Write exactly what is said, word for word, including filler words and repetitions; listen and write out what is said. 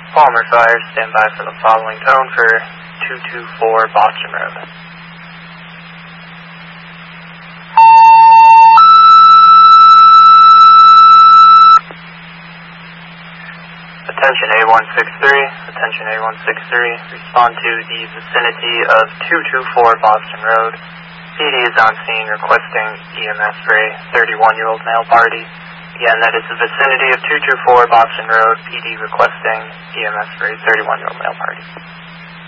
Palmer Fire, stand by for the following tone for two two four Boston Road. Attention A one six three, attention A one six three, respond to the vicinity of two two four Boston Road. P D is on scene requesting E M S for a thirty-one-year-old male party. Again, that is the vicinity of two two four Boston Road, P D requesting E M S for a thirty-one-year-old male party.